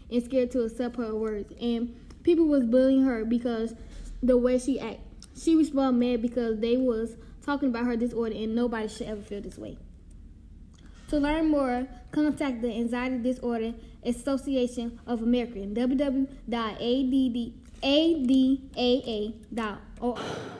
and scared to accept her words. And people was bullying her because the way she act. She responded mad because they was talking about her disorder, and nobody should ever feel this way. To learn more, contact the Anxiety Disorder Association of America, www.addaa.org.